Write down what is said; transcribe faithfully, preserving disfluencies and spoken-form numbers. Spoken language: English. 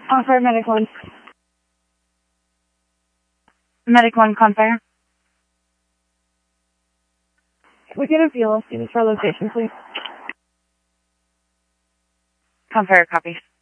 Offer Medic one. Medic one, Confire. We get a V L S unit for our location, please. Confire, copy.